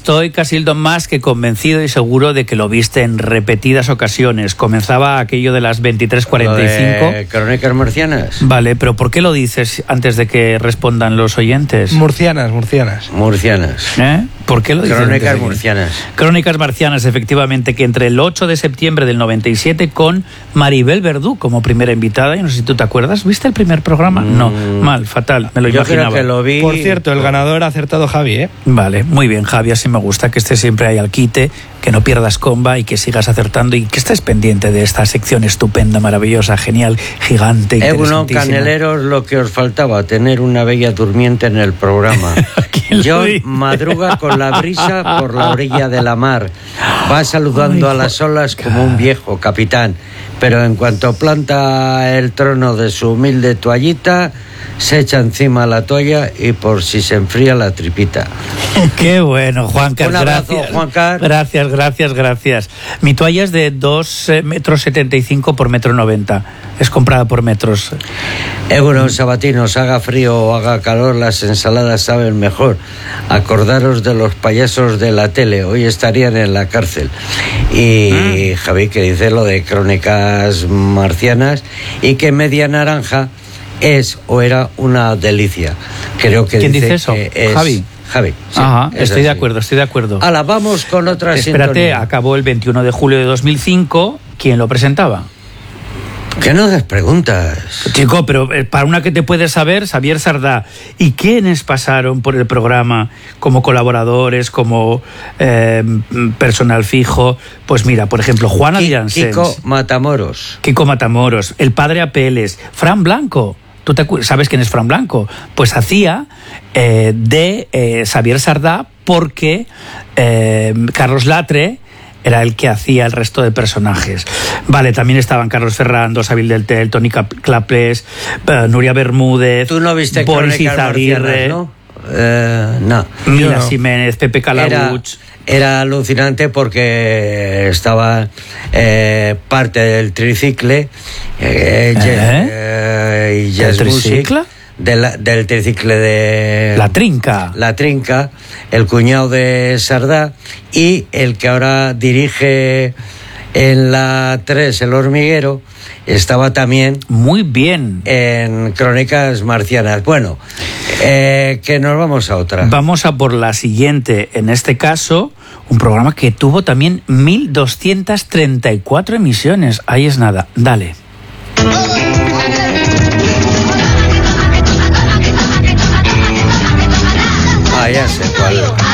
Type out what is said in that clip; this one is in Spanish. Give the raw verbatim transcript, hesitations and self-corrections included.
Estoy, Casildo, más que convencido y seguro de que lo viste en repetidas ocasiones. Comenzaba aquello de las veintitrés cuarenta y cinco. ¿De Crónicas Marcianas? Vale, pero ¿por qué lo dices antes de que respondan los oyentes? Murcianas, murcianas. Murcianas. ¿Eh? ¿Por qué lo dices? Crónicas Murcianas. Crónicas Marcianas, efectivamente, que entre el ocho de septiembre del noventa y siete con Maribel Verdú como primera invitada. Yo no sé si tú te acuerdas. ¿Viste el primer programa? Mm. No, mal, fatal, me lo Yo imaginaba. Creo que lo vi. Por cierto, el ganador ha acertado Javi, ¿eh? Vale, muy bien, Javi, así me gusta que estés siempre ahí al quite, que no pierdas comba y que sigas acertando y que estés pendiente de esta sección estupenda, maravillosa, genial, gigante, interesantísima. Eh, bueno, caneleros, lo que os faltaba, tener una bella durmiente en el programa. John madruga con la brisa por la orilla de la mar. Va saludando Ay, a las olas como un viejo capitán, pero en cuanto planta el trono de su humilde toallita, se echa encima la toalla y por si se enfría la tripita. Qué bueno, Juancar. Un abrazo, gracias. Juancar. Gracias, gracias, gracias. Mi toalla es de dos metros setenta y cinco por metro noventa. Es comprada por metros. Égunos sabatinos, haga frío o haga calor, las ensaladas saben mejor. Acordaros de los payasos de la tele, hoy estarían en la cárcel. Y mm. Javi, que dice lo de Crónicas Marcianas y que Media Naranja es o era una delicia. Creo que ¿Quién dice, dice eso? Que es Javi. Javi. Sí, Ajá, estoy así. de acuerdo, estoy de acuerdo. Ahora vamos con otra Espérate, sintonía. acabó el veintiuno de julio de dos mil cinco. ¿Quién lo presentaba? ¿Qué no des preguntas? Chico, pero para una que te puedes saber, Xavier Sardá. ¿Y quiénes pasaron por el programa como colaboradores, como eh, personal fijo? Pues mira, por ejemplo, Juana Díaz, Kiko Matamoros. Kiko Matamoros, el padre Apeles, Fran Blanco. ¿Tú te sabes quién es Fran Blanco? Pues hacía eh, de eh, Xavier Sardá porque eh, Carlos Latre era el que hacía el resto de personajes. Vale, también estaban Carlos Ferrando, Sabil del Tel, Toni Clapés, uh, Nuria Bermúdez, ¿Tú no viste Boris Izaguirre, ¿no? Eh, no. Mila no. Jiménez, Pepe Calabuch. Era, era alucinante porque estaba eh, parte del tricicle eh, ¿Eh? eh, y ¿El triciclo? De la, del tricicle de... La Trinca. La Trinca, el cuñado de Sardá y el que ahora dirige en la tres, El Hormiguero, estaba también... Muy bien. En Crónicas Marcianas. Bueno, eh, que nos vamos a otra. Vamos a por la siguiente. En este caso, un programa que tuvo también mil doscientas treinta y cuatro emisiones. Ahí es nada. Dale. Ah, ya sé cuál.